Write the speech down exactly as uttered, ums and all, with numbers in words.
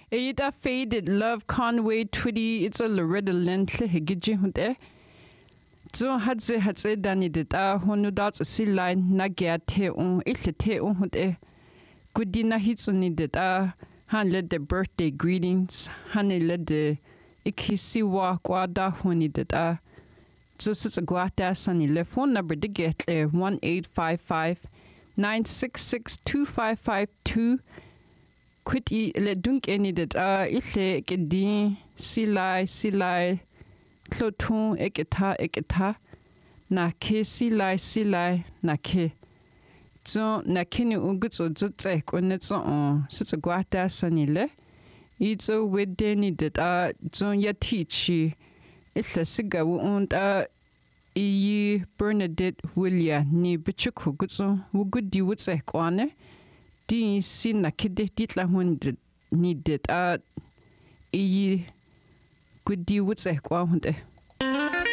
Eida Faded Love Conway Twitty it's a Loretta Lentle Higiji Hunte. So had ze had ze dani det a honu dots a sea line nagia te on itle te on hunte. Goodina hits on it a han led the birthday greetings, honey led the ikisiwa guada honi det a. So sits a guata sunny left phone number to get uh, one eight five five nine six six two five five two. Quitty le dunk any that a itle kedi silai silai cloton eketa eketa na ke silai silai na ke. So na kini ungutso zutse konetso on sits a guata sunny le. It's a wedeni that a zon ya teachy. It's a siga und a iyi Bernadette Willia ni bichuku gutso wugudi wutse kwane. Di sin na kide ditla hundred ni det a iyi gudi wutse kwa hunde.